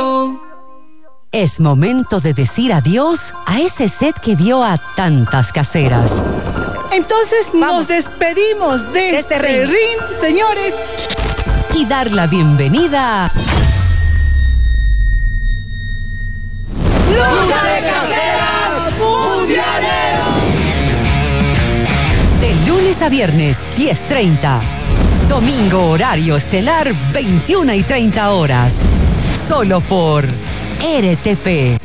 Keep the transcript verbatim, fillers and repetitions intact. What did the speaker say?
Casero. Es momento de decir adiós a ese set que vio a tantas caseras. Entonces Vamos. nos despedimos de, de este, este ring. ring, señores. Y dar la bienvenida a... ¡Lucha de Caseras Mundialero! De lunes a viernes, diez treinta. Domingo, horario estelar, veintiuna y treinta horas. Solo por R T P.